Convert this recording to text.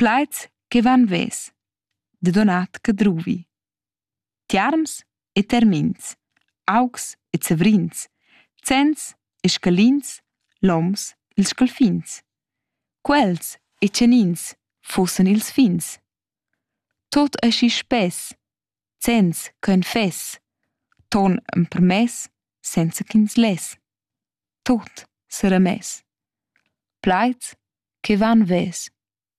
plaids che van ves, de donat che druvi. Tiarms e termins, augs e zavrins, zens e scalins, loms ils scalfins. Quels e tschenins fussen ils fins. Tot aschi spess, zens ch'en fess, ton en permess, senza ch'ins less. Tot sera mess. Plaids che van ves.